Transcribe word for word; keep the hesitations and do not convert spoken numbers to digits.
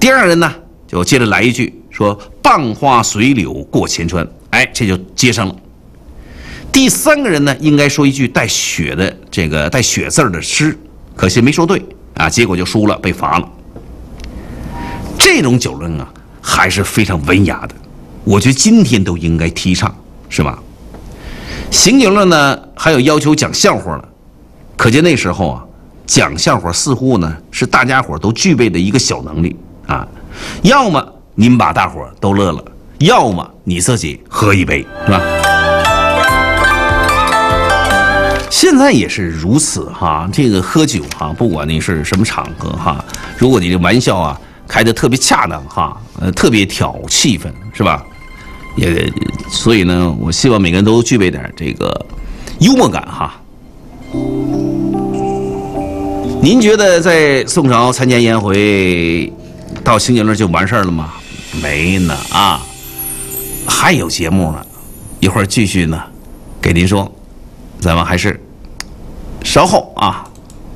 第二个人呢，就接着来一句说“傍花随柳过千川”，哎，这就接上了。第三个人呢，应该说一句带雪的这个带雪字的诗，可惜没说对啊，结果就输了，被罚了。这种酒论啊，还是非常文雅的，我觉得今天都应该提倡，是吧？行酒论呢，还有要求讲笑话了，可见那时候啊，讲笑话似乎呢是大家伙都具备的一个小能力啊。要么您把大伙都乐了，要么你自己喝一杯，是吧？现在也是如此哈，这个喝酒哈，不管你是什么场合哈，如果你的玩笑啊开得特别恰当哈，呃，特别挑气氛，是吧？也所以呢，我希望每个人都具备点这个幽默感哈。您觉得在宋朝参加宴会，到行酒那就完事儿了吗？没呢啊，还有节目呢，一会儿继续呢，给您说，咱们还是稍后啊。